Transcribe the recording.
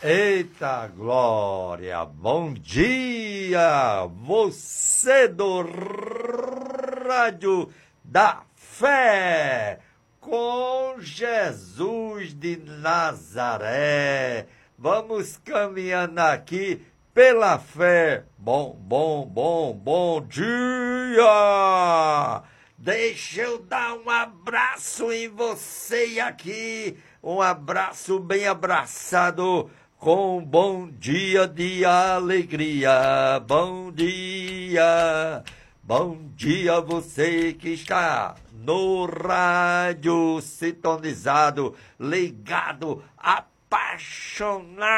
Eita glória, bom dia, você do Rádio da Fé, com Jesus de Nazaré, vamos caminhando aqui pela fé, bom dia, deixa eu dar um abraço em você aqui, um abraço bem abraçado, com um bom dia de alegria, bom dia você que está no rádio sintonizado, ligado, apaixonado.